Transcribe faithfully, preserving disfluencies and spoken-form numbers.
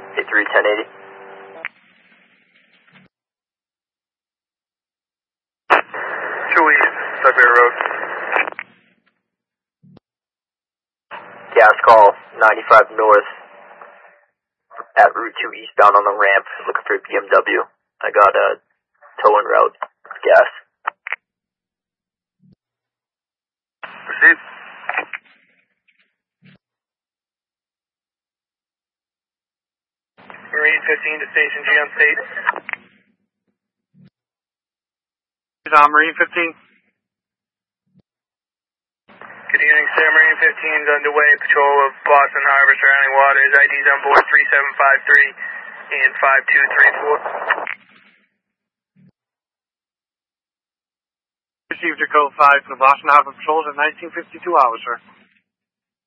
eight three, ten eighty. two East, Sudbury Road. Gas call, ninety-five North, at Route two eastbound on the ramp, looking for a B M W. I got a tow en route, gas. Proceed. Marine fifteen to Station G on state. Uh, Marine fifteen. Good evening, sir. Marine fifteen is underway. Patrol of Boston Harbor surrounding waters. I Ds on board three seven five three and five two three four. Received your code five for the Boston Harbor Patrols at nineteen fifty-two hours, sir.